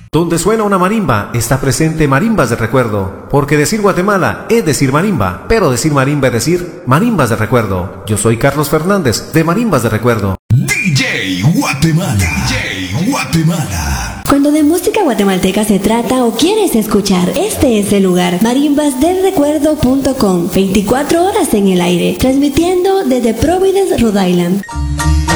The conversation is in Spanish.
Donde suena una marimba, está presente Marimbas de Recuerdo. Porque decir Guatemala es decir marimba, pero decir marimba es decir Marimbas de Recuerdo. Yo soy Carlos Fernández, de Marimbas de Recuerdo. DJ Guatemala. DJ Guatemala. Cuando de música guatemalteca se trata o quieres escuchar, este es el lugar. Marimbasdelrecuerdo.com. 24 horas en el aire, transmitiendo desde Providence, Rhode Island.